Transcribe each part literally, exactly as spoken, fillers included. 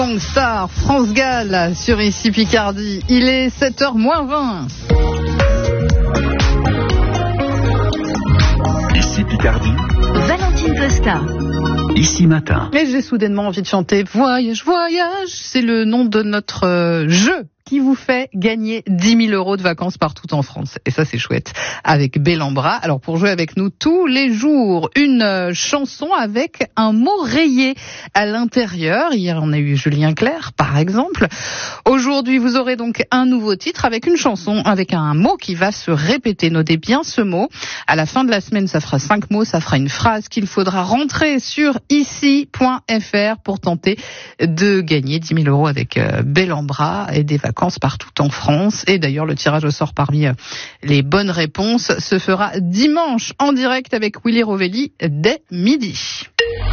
Star, France Gall sur Ici Picardie. Il est sept heures moins vingt. Ici Picardie. Valentine Costa. Ici Matin. Et j'ai soudainement envie de chanter Voyage, voyage. C'est le nom de notre euh, jeu qui vous fait gagner dix mille euros de vacances partout en France. Et ça, c'est chouette. Avec Bellambra. Alors, pour jouer avec nous tous les jours, une euh, chanson avec un mot rayé à l'intérieur. Hier, on a eu Julien Clerc, par exemple. Aujourd'hui, vous aurez donc un nouveau titre avec une chanson, avec un mot qui va se répéter. Notez bien ce mot. À la fin de la semaine, ça fera cinq mots, ça fera une phrase qu'il faudra rentrer sur ici point f r pour tenter de gagner dix mille euros avec euh, Bellambra et des vacances partout en France. Et d'ailleurs, le tirage au sort parmi les bonnes réponses se fera dimanche en direct avec Willy Rovelli dès midi.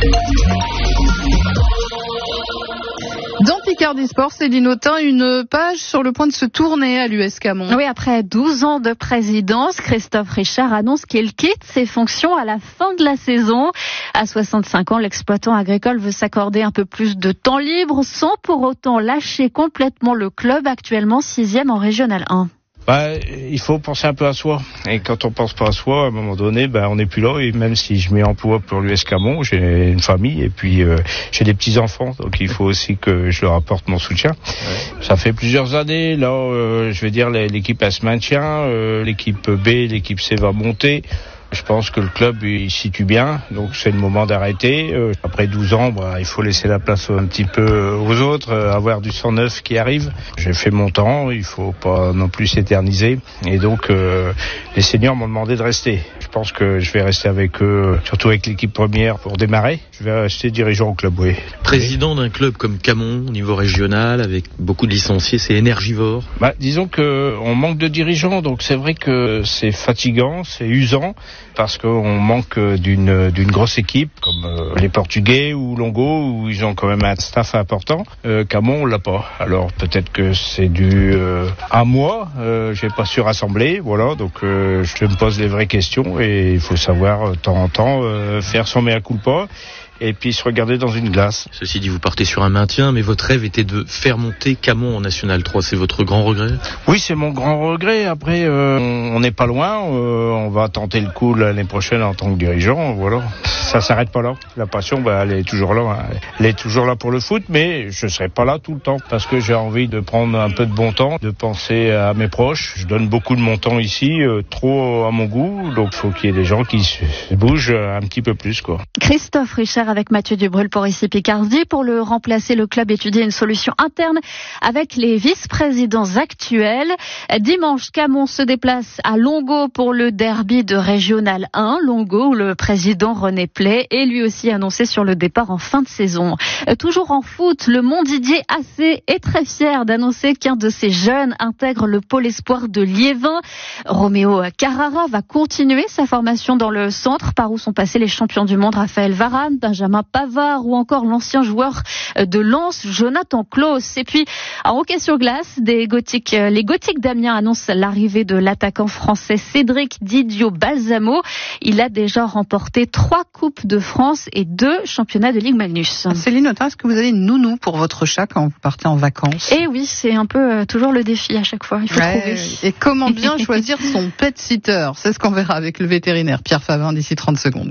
Dans Picardie Sport, Céline Autain, une page sur le point de se tourner à l'U S Camon. Oui, après douze ans de présidence, Christophe Richard annonce qu'il quitte ses fonctions à la fin de la saison. À soixante-cinq ans, l'exploitant agricole veut s'accorder un peu plus de temps libre sans pour autant lâcher complètement le club, actuellement sixième en Régional un. Bah, il faut penser un peu à soi. Et quand on pense pas à soi, à un moment donné, ben, on n'est plus là. Et même si je mets emploi pour l'U S Camon, j'ai une famille et puis euh, j'ai des petits-enfants. Donc il faut aussi que je leur apporte mon soutien. Ouais. Ça fait plusieurs années. Là, euh, je vais dire, l'équipe elle se maintient. Euh, l'équipe B, l'équipe C va monter. Je pense que le club il situe bien, donc c'est le moment d'arrêter. Euh, après douze ans, bah, il faut laisser la place un petit peu aux autres, euh, avoir du sang neuf qui arrive. J'ai fait mon temps, il faut pas non plus s'éterniser. Et donc, euh, les seniors m'ont demandé de rester. Je pense que je vais rester avec eux, surtout avec l'équipe première pour démarrer. Je vais rester dirigeant au club, oui. Président d'un club comme Camon, au niveau régional, avec beaucoup de licenciés, c'est énergivore. Bah, disons que on manque de dirigeants, donc c'est vrai que c'est fatigant, c'est usant. Parce qu'on manque d'une, d'une grosse équipe, comme euh, les Portugais ou Longo, où ils ont quand même un staff important. Euh, Camon, on l'a pas. Alors peut-être que c'est dû euh, à moi, euh, j'ai pas su rassembler, voilà. Donc euh, je me pose les vraies questions et il faut savoir de temps en temps euh, faire son mea culpa. Et puis se regarder dans une glace. Ceci dit, vous partez sur un maintien, mais votre rêve était de faire monter Camon en National trois. C'est votre grand regret ? Oui, c'est mon grand regret. Après, euh, on n'est pas loin. Euh, on va tenter le coup l'année prochaine en tant que dirigeant. Voilà. Ça s'arrête pas là. La passion, bah, elle est toujours là. Hein. Elle est toujours là pour le foot, mais je serai pas là tout le temps parce que j'ai envie de prendre un peu de bon temps, de penser à mes proches. Je donne beaucoup de mon temps ici, euh, trop à mon goût. Donc, il faut qu'il y ait des gens qui se bougent un petit peu plus, quoi. Christophe Richard avec Mathieu Dubrul pour Ici Picardie. Pour le remplacer, le club étudie une solution interne avec les vice-présidents actuels. Dimanche, Camon se déplace à Longo pour le derby de Régional un. Longo, où le président René Play est lui aussi annoncé sur le départ en fin de saison. Toujours en foot, le Montdidier A C est très fier d'annoncer qu'un de ses jeunes intègre le pôle espoir de Liévin. Roméo Carrara va continuer sa formation dans le centre par où sont passés les champions du monde Raphaël Varane, Benjamin Pavard ou encore l'ancien joueur de Lens, Jonathan Klaus. Et puis, en hockey sur glace, des Gothiques, les Gothiques d'Amiens annoncent l'arrivée de l'attaquant français Cédric Didio Balsamo. Il a déjà remporté trois Coupes de France et deux championnats de Ligue Magnus. Céline Autain, est-ce que vous avez une nounou pour votre chat quand vous partez en vacances ? Eh oui, c'est un peu euh, toujours le défi à chaque fois. Il faut ouais, trouver. Et comment bien choisir son pet sitter ? C'est ce qu'on verra avec le vétérinaire Pierre Favin d'ici trente secondes.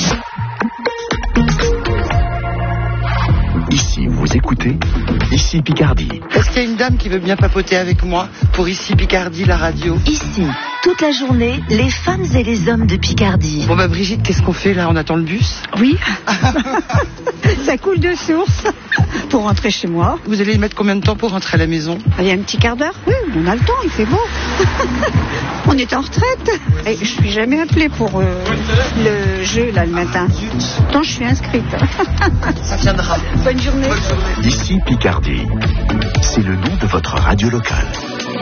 Ici, vous écoutez Ici Picardie. Est-ce qu'il y a une dame qui veut bien papoter avec moi pour Ici Picardie, la radio ? Ici, toute la journée, les femmes et les hommes de Picardie. Bon bah Brigitte, qu'est-ce qu'on fait là ? On attend le bus ? Oui. Ça coule de source pour rentrer chez moi. Vous allez mettre combien de temps pour rentrer à la maison ? Il y a un petit quart d'heure. Oui, on a le temps, il fait beau. On est en retraite. Et je suis jamais appelée pour euh, le jeu là le matin. Pourtant, je suis inscrite. Ça viendra. Bonne journée. Bonne journée. Ici Picardie. C'est le nom de votre radio locale.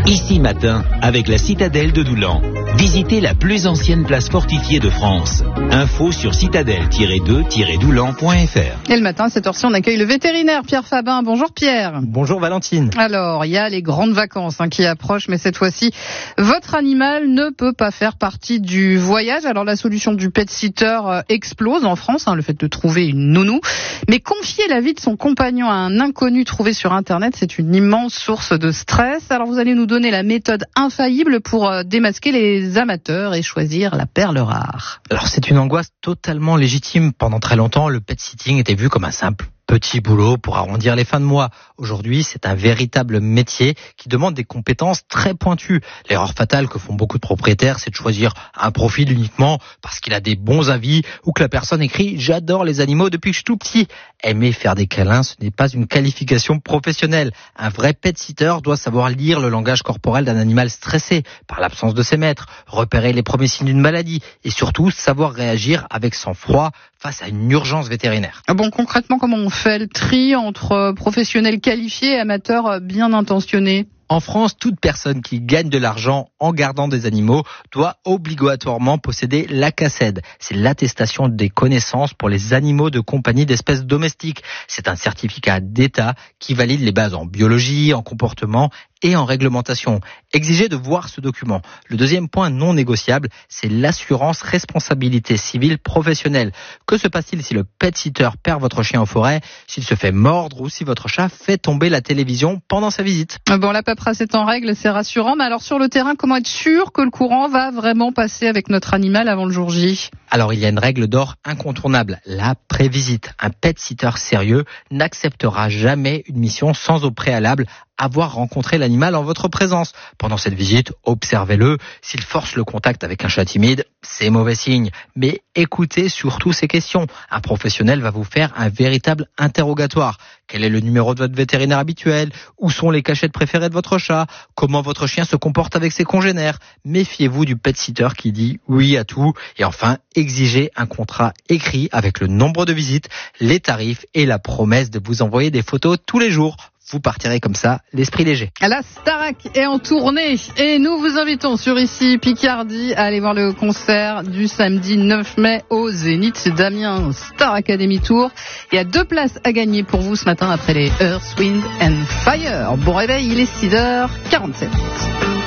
Ici matin, avec la citadelle de Doulan. Visitez la plus ancienne place fortifiée de France. Info sur citadelle tiret deux tiret doulan point f r. Et le matin, à cette heure-ci, on accueille le vétérinaire Pierre Fabin. Bonjour Pierre. Bonjour Valentine. Alors, il y a les grandes vacances hein, qui approchent, mais cette fois-ci, votre animal ne peut pas faire partie du voyage. Alors, la solution du pet-sitter euh, explose en France, hein, le fait de trouver une nounou. Mais confier la vie de son compagnon à un inconnu trouvé sur Internet, c'est une immense source de stress. Alors, vous allez nous donner la méthode infaillible pour euh, démasquer les amateurs et choisir la perle rare. Alors c'est une angoisse totalement légitime. Pendant très longtemps, le pet sitting était vu comme un simple petit boulot pour arrondir les fins de mois. Aujourd'hui, c'est un véritable métier qui demande des compétences très pointues. L'erreur fatale que font beaucoup de propriétaires, c'est de choisir un profil uniquement parce qu'il a des bons avis ou que la personne écrit « J'adore les animaux depuis que je suis tout petit ». Aimer faire des câlins, ce n'est pas une qualification professionnelle. Un vrai pet-sitter doit savoir lire le langage corporel d'un animal stressé par l'absence de ses maîtres, repérer les premiers signes d'une maladie et surtout savoir réagir avec sang-froid face à une urgence vétérinaire. Bon, concrètement, comment on fait le tri entre professionnels qualifiés et amateurs bien intentionnés ? En France, toute personne qui gagne de l'argent en gardant des animaux doit obligatoirement posséder l'A C A C E D. C'est l'attestation des connaissances pour les animaux de compagnie d'espèces domestiques. C'est un certificat d'État qui valide les bases en biologie, en comportement et en réglementation. Exigez de voir ce document. Le deuxième point non négociable, c'est l'assurance responsabilité civile professionnelle. Que se passe-t-il si le pet-sitter perd votre chien en forêt, s'il se fait mordre ou si votre chat fait tomber la télévision pendant sa visite ? Bon, la paperasse est en règle, c'est rassurant. Mais alors sur le terrain, comment être sûr que le courant va vraiment passer avec notre animal avant le jour J ? Alors il y a une règle d'or incontournable, la prévisite. Un pet-sitter sérieux n'acceptera jamais une mission sans au préalable avoir rencontré l'animal en votre présence. Pendant cette visite, observez-le. S'il force le contact avec un chat timide, c'est mauvais signe. Mais écoutez surtout ces questions. Un professionnel va vous faire un véritable interrogatoire. Quel est le numéro de votre vétérinaire habituel ? Où sont les cachettes préférées de votre chat ? Comment votre chien se comporte avec ses congénères ? Méfiez-vous du pet-sitter qui dit oui à tout. Et enfin, exigez un contrat écrit avec le nombre de visites, les tarifs et la promesse de vous envoyer des photos tous les jours. Vous partirez comme ça, l'esprit léger. La Starac est en tournée et nous vous invitons sur Ici Picardie à aller voir le concert du samedi neuf mai au Zénith. C'est Damien Star Academy Tour. Il y a deux places à gagner pour vous ce matin après les Earth, Wind and Fire. Bon réveil, il est six heures quarante-sept.